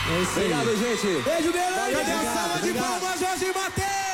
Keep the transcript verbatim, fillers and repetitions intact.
É isso aí. Obrigado, gente. Beijo, Belém. Valeu, Cadê a obrigado, salva de obrigado. palmas, Jorge Mateus?